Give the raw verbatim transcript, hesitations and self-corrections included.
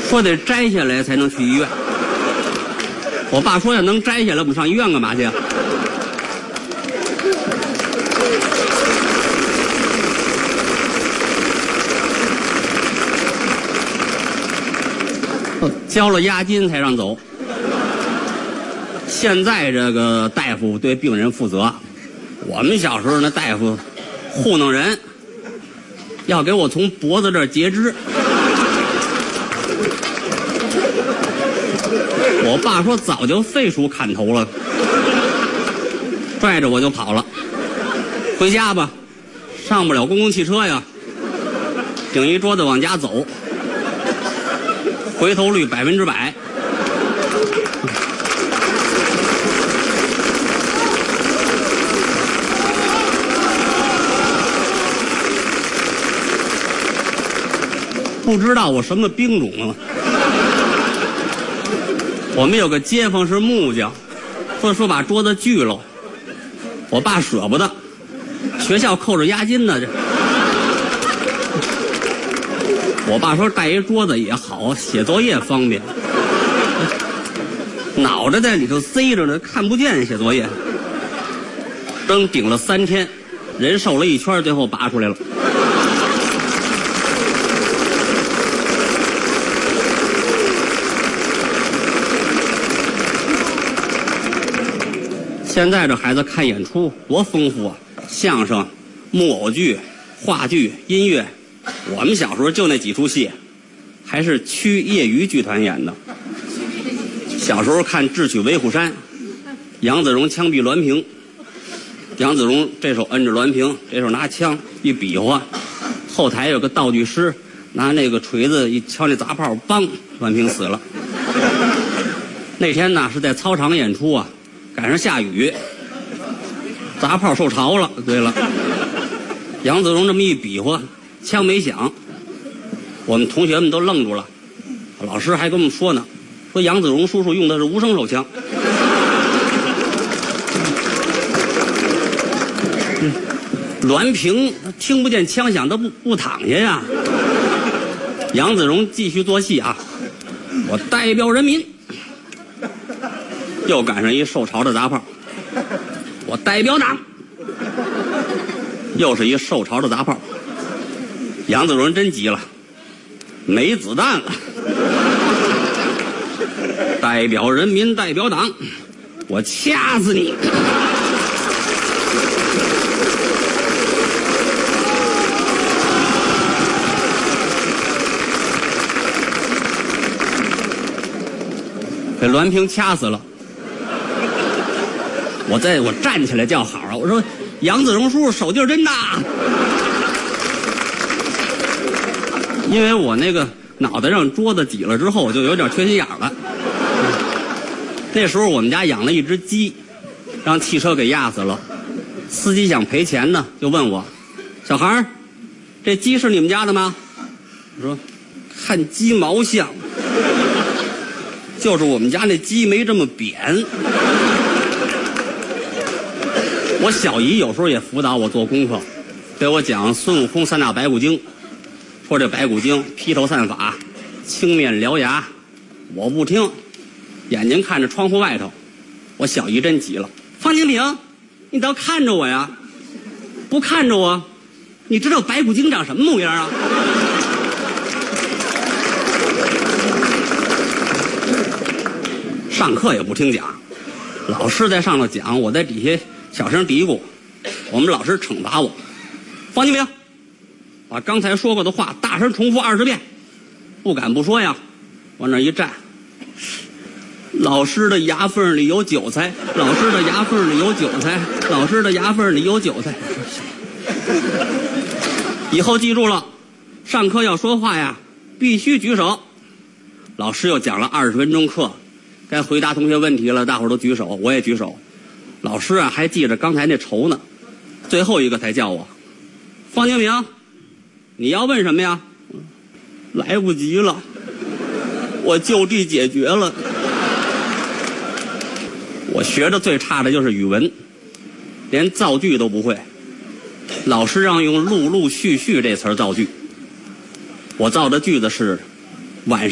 说得摘下来才能去医院。我爸说要能摘下来，我们上医院干嘛去啊？交了押金才让走。现在这个大夫对病人负责，我们小时候那大夫糊弄人，要给我从脖子这儿截肢。我爸说早就废除砍头了，拽着我就跑了。回家吧，上不了公共汽车呀，顶一桌子往家走，回头率百分之百。不知道我什么兵种啊？我们有个街坊是木匠，说说把桌子锯了，我爸舍不得，学校扣着押金呢。这，我爸说带一桌子也好，写作业方便。脑袋在里头塞着呢，看不见写作业。灯顶了三天，人瘦了一圈，最后拔出来了。现在这孩子看演出多丰富啊，相声、木偶剧、话剧、音乐。我们小时候就那几出戏，还是区业余剧团演的。小时候看《智取威虎山》，杨子荣枪毙栾平，杨子荣这手摁着栾平，这手拿枪一比划，后台有个道具师拿那个锤子一敲那砸炮，梆，栾平死了。那天呢是在操场演出啊，赶上下雨，砸炮受潮了。对了，杨子荣这么一比划，枪没响，我们同学们都愣住了。老师还跟我们说呢，说杨子荣叔叔用的是无声手枪。嗯，栾平听不见枪响，他不不躺下呀。杨子荣继续做戏啊，我代表人民。又赶上一受潮的砸炮，我代表党。又是一受潮的砸炮，杨子荣真急了，没子弹了。代表人民，代表党，我掐死你！给栾平掐死了。我在我站起来叫好啊！我说杨子荣叔叔手劲儿真大，因为我那个脑袋让桌子挤了之后，我就有点缺心眼了。那时候我们家养了一只鸡，让汽车给压死了，司机想赔钱呢，就问我：“小孩儿，这鸡是你们家的吗？”我说：“看鸡毛像，就是我们家那鸡没这么扁。”我小姨有时候也辅导我做功课，给我讲孙悟空三打白骨精，说这白骨精披头散发，青面獠牙，我不听，眼睛看着窗户外头。我小姨真急了：“方清平，你倒看着我呀！不看着我，你知道白骨精长什么模样啊？”上课也不听讲，老师在上头讲，我在底下小声嘀咕，我们老师惩罚我：“方清平，把刚才说过的话大声重复二十遍。”不敢不说呀，往那一站。老师的牙缝里有韭菜，老师的牙缝里有韭菜，老师的牙缝里有韭菜。以后记住了，上课要说话呀，必须举手。老师又讲了二十分钟课，该回答同学问题了，大伙儿都举手，我也举手。老师啊，还记着刚才那仇呢，最后一个才叫我：“方清平，你要问什么呀？”来不及了，我就地解决了。我学的最差的就是语文，连造句都不会。老师让用陆陆续续这词儿造句，我造的句子是晚上